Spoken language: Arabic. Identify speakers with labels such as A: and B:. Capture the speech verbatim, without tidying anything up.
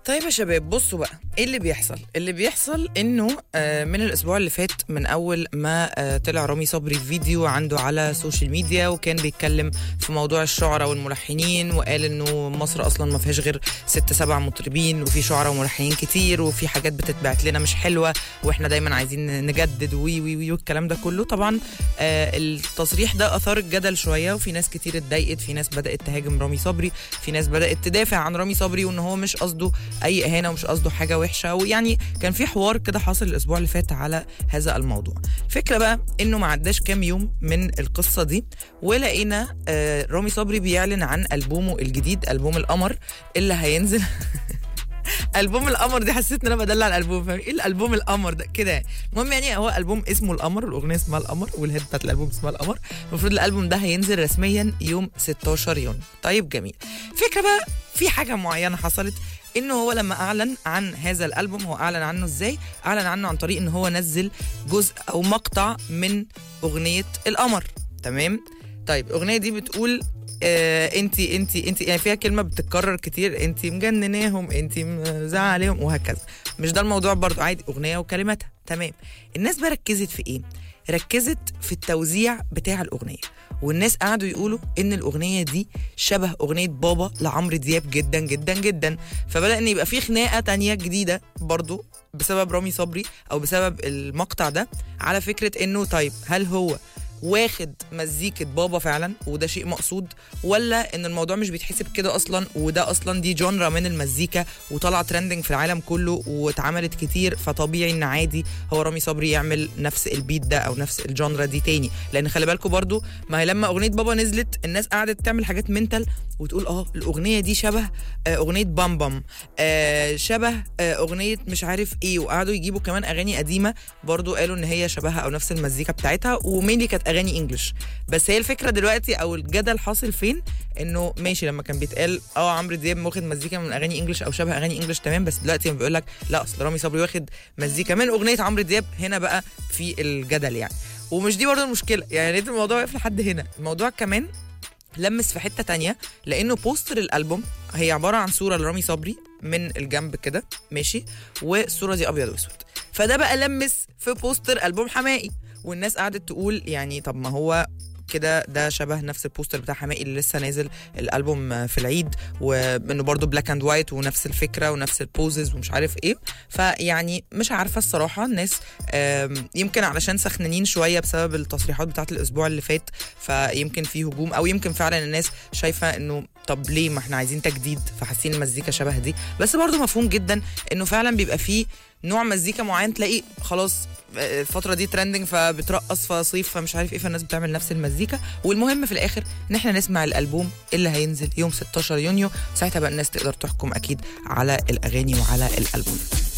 A: طيب يا شباب، بصوا بقى ايه اللي بيحصل اللي بيحصل انه آه من الاسبوع اللي فات، من اول ما آه طلع رامي صبري في فيديو عنده على السوشيال ميديا، وكان بيتكلم في موضوع الشعراء والملحنين، وقال انه مصر اصلا ما فيهاش غير ست سبع مطربين، وفي شعراء وملحنين كتير، وفي حاجات بتتبعت لنا مش حلوه، واحنا دايما عايزين نجدد وي وي وي والكلام ده كله. طبعا آه التصريح ده اثار الجدل شويه، وفي ناس كتير اتضايقت، في ناس بدات تهاجم رامي صبري، في ناس بدات تدافع عن رامي صبري، وان هو مش قصده اي اهانه ومش قصده حاجه وحشه. ويعني كان في حوار كده حاصل الاسبوع اللي فات على هذا الموضوع. الفكره بقى انه ما عداش كام يوم من القصه دي ولقينا آه رامي صبري بيعلن عن البومه الجديد، البوم القمر اللي هينزل البوم القمر دي حسيت ان انا بدلع الالبوم، فاهم ايه الالبوم القمر ده كده. المهم يعني هو البوم اسمه القمر، والاغنيه اسمها القمر، والهيد بتاعت الالبوم اسمها القمر. المفروض الالبوم ده هينزل رسميا يوم ستاشر يونيو. طيب جميل. فكره بقى في حاجه معينه حصلت، انه هو لما اعلن عن هذا الالبوم، هو اعلن عنه ازاي؟ اعلن عنه عن طريق ان هو نزل جزء او مقطع من اغنيه القمر. تمام. طيب الاغنيه دي بتقول آه انت انت انت يعني فيها كلمه بتتكرر كتير، انت مجنناهم، انت مزعلهم، وهكذا. مش ده الموضوع برضو، عادي اغنيه وكلماتها. تمام. الناس بقى ركزت في ايه؟ ركزت في التوزيع بتاع الاغنيه، والناس قعدوا يقولوا ان الاغنيه دي شبه اغنيه بابا لعمرو دياب جدا جدا جدا. فبدأ ان يبقى في خناقه تانية جديده برضو بسبب رامي صبري او بسبب المقطع ده، على فكره انه طيب هل هو واخد مزيكة بابا فعلا وده شيء مقصود، ولا ان الموضوع مش بيتحسب كده اصلا، وده اصلا دي جونرا من المزيكا وطلع ترندنج في العالم كله واتعملت كتير، فطبيعي ان عادي هو رامي صبري يعمل نفس البيت ده او نفس الجونرا دي تاني. لان خلي بالكم برضو، ما هي لما اغنية بابا نزلت الناس قعدت تعمل حاجات منتال وتقول اه الاغنية دي شبه آه اغنية بام بام، آه شبه آه اغنية مش عارف ايه، وقعدوا يجيبوا كمان اغاني قديمة برضو قالوا ان هي شبهها او نفس المزيكا بتاعتها، ومينلي كانت اغاني انجلش. بس هي الفكره دلوقتي او الجدل حاصل فين؟ انه ماشي لما كان بيتقال اه عمرو دياب واخد مزيكا من اغاني انجلش او شبه اغاني انجلش، تمام. بس دلوقتي بيقول لك لا اصل رامي صبري واخد مزيكا من اغنيه عمرو دياب، هنا بقى في الجدل يعني. ومش دي برضه المشكله، يعني ريت الموضوع واقف لحد هنا. الموضوع كمان لمس في حته تانية، لانه بوستر الالبوم هي عباره عن صوره لرامي صبري من الجنب كده ماشي، والصوره دي ابيض واسود. فده بقى لمس في بوستر البوم حماقي، والناس قعدت تقول يعني طب ما هو كده ده شبه نفس البوستر بتاع حماقي اللي لسه نازل الالبوم في العيد، وانه برضو بلاك اند وايت ونفس الفكره ونفس البوزز ومش عارف ايه. فيعني مش عارفه الصراحه، الناس يمكن علشان سخنانين شويه بسبب التصريحات بتاعت الاسبوع اللي فات، فيمكن في هجوم، او يمكن فعلا الناس شايفه انه طب ليه ما احنا عايزين تجديد، فحاسين المزيكا شبه دي. بس برضو مفهوم جدا انه فعلا بيبقى فيه نوع مزيكا معين تلاقي خلاص الفتره دي ترندنج فبترقص فصيف فمش عارف ايه، فالناس بتعمل نفس المزيكا. والمهم في الاخر ان احنا نسمع الالبوم اللي هينزل يوم ستاشر يونيو، ساعتها بقى الناس تقدر تحكم اكيد على الاغاني وعلى الالبوم.